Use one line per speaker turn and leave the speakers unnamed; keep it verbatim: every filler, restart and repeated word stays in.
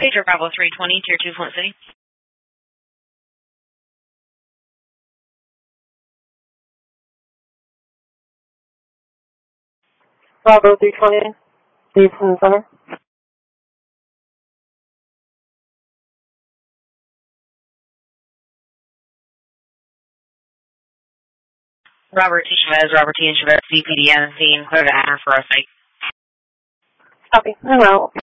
Pager Bravo three twenty, Tier two, Flint City.
Bravo three twenty, Steve from the center.
Robert T. Chavez, Robert T. and Chavez, C P D N, scene, clear to enter for a site.
Copy. En route.